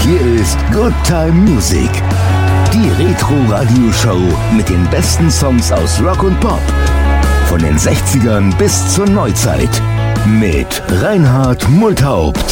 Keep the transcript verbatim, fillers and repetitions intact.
Hier ist Good Time Music. Die Retro-Radio-Show mit den besten Songs aus Rock und Pop. Von den sechzigern bis zur Neuzeit. Mit Reinhard Multhaupt.